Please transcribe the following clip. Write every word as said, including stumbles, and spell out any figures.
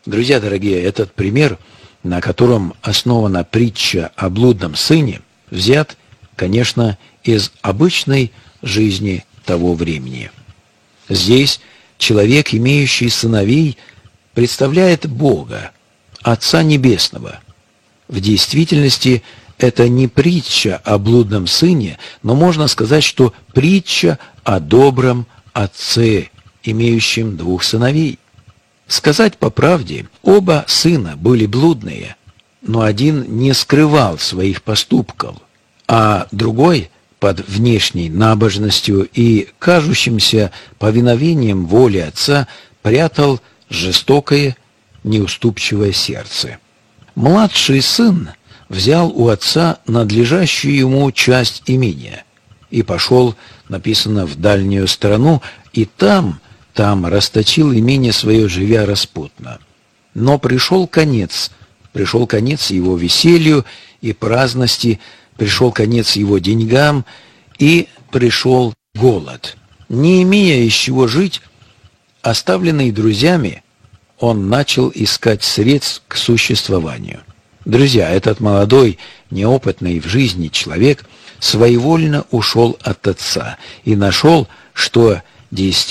Друзья дорогие, этот пример, на котором основана притча о блудном сыне, взят, конечно, из обычной жизни того времени. Здесь человек, имеющий сыновей, представляет Бога, Отца Небесного. В действительности это не притча о блудном сыне, но можно сказать, что притча о добром отце, имеющем двух сыновей. Сказать по правде, оба сына были блудные, но один не скрывал своих поступков, а другой под внешней набожностью и кажущимся повиновением воле отца прятал жестокое, неуступчивое сердце. Младший сын взял у отца надлежащую ему часть имения и пошел, написано, в дальнюю страну, и там, там расточил имение свое, живя распутно. Но пришел конец, пришел конец его веселью и праздности, пришел конец его деньгам, и пришел голод. Не имея из чего жить, оставленный друзьями, он начал искать средств к существованию. Друзья, этот молодой, неопытный в жизни человек своевольно ушел от отца и нашел, что действительно